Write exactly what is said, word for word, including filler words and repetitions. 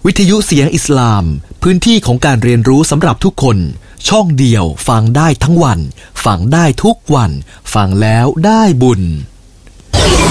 วิทยุเสียงอิสลามพื้นที่ของการเรียนรู้สำหรับทุกคนช่องเดียวฟังได้ทั้งวันฟังได้ทุกวันฟังแล้วได้บุญ